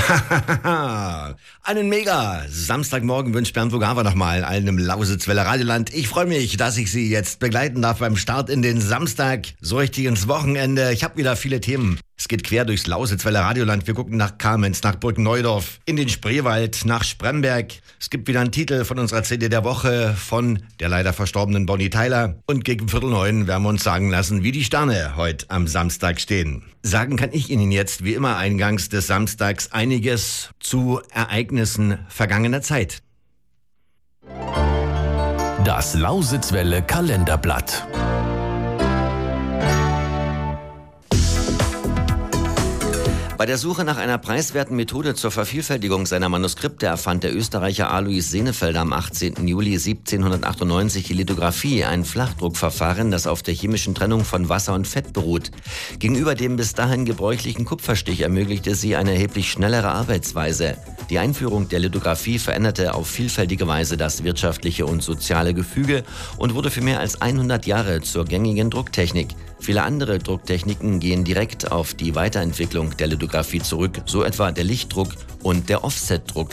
Einen mega Samstagmorgen wünscht Bernd Vogava nochmal allen im Lausitzwelle Radioland. Ich freue mich, dass ich Sie jetzt begleiten darf beim Start in den Samstag, so richtig ins Wochenende. Ich habe wieder viele Themen. Es geht quer durchs Lausitzwelle Radioland. Wir gucken nach Kamenz, nach Burgneudorf, in den Spreewald, nach Spremberg. Es gibt wieder einen Titel von unserer CD der Woche von der leider verstorbenen Bonnie Tyler. Und gegen 8:45 werden wir uns sagen lassen, wie die Sterne heute am Samstag stehen. Sagen kann ich Ihnen jetzt, wie immer eingangs des Samstags, einiges zu Ereignissen vergangener Zeit. Das Lausitzwelle Kalenderblatt. Bei der Suche nach einer preiswerten Methode zur Vervielfältigung seiner Manuskripte erfand der Österreicher Alois Senefelder am 18. Juli 1798 die Lithografie, ein Flachdruckverfahren, das auf der chemischen Trennung von Wasser und Fett beruht. Gegenüber dem bis dahin gebräuchlichen Kupferstich ermöglichte sie eine erheblich schnellere Arbeitsweise. Die Einführung der Lithografie veränderte auf vielfältige Weise das wirtschaftliche und soziale Gefüge und wurde für mehr als 100 Jahre zur gängigen Drucktechnik. Viele andere Drucktechniken gehen direkt auf die Weiterentwicklung der Lithografie zurück, so etwa der Lichtdruck und der Offsetdruck.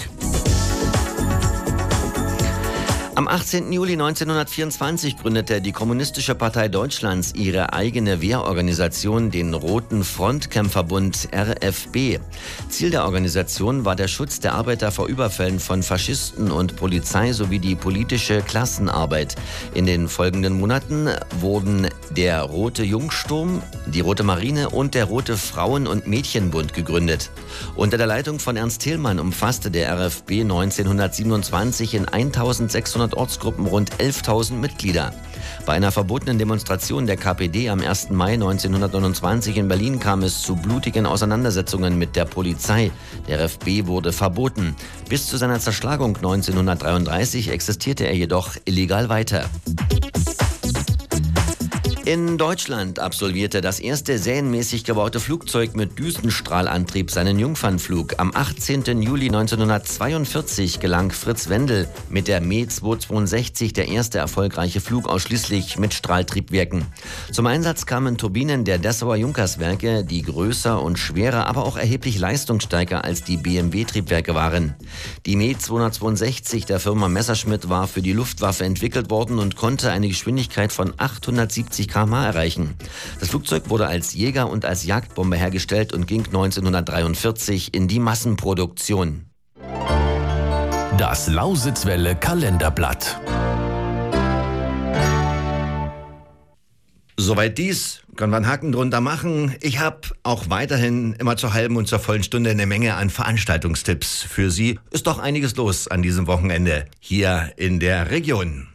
Am 18. Juli 1924 gründete die Kommunistische Partei Deutschlands ihre eigene Wehrorganisation, den Roten Frontkämpferbund RFB. Ziel der Organisation war der Schutz der Arbeiter vor Überfällen von Faschisten und Polizei sowie die politische Klassenarbeit. In den folgenden Monaten wurden der Rote Jungsturm, die Rote Marine und der Rote Frauen- und Mädchenbund gegründet. Unter der Leitung von Ernst Thälmann umfasste der RFB 1927 in 1600 Ortsgruppen rund 11.000 Mitglieder. Bei einer verbotenen Demonstration der KPD am 1. Mai 1929 in Berlin kam es zu blutigen Auseinandersetzungen mit der Polizei. Der RFB wurde verboten. Bis zu seiner Zerschlagung 1933 existierte er jedoch illegal weiter. In Deutschland absolvierte das erste serienmäßig gebaute Flugzeug mit Düsenstrahlantrieb seinen Jungfernflug. Am 18. Juli 1942 gelang Fritz Wendel mit der Me 262 der erste erfolgreiche Flug ausschließlich mit Strahltriebwerken. Zum Einsatz kamen Turbinen der Dessauer Junkerswerke, die größer und schwerer, aber auch erheblich leistungsstärker als die BMW-Triebwerke waren. Die Me 262 der Firma Messerschmitt war für die Luftwaffe entwickelt worden und konnte eine Geschwindigkeit von 870 km/h erreichen. Das Flugzeug wurde als Jäger- und als Jagdbombe hergestellt und ging 1943 in die Massenproduktion. Das Lausitzwelle Kalenderblatt. Soweit dies, können wir einen Haken drunter machen. Ich habe auch weiterhin immer zur halben und zur vollen Stunde eine Menge an Veranstaltungstipps für Sie. Ist doch einiges los an diesem Wochenende hier in der Region.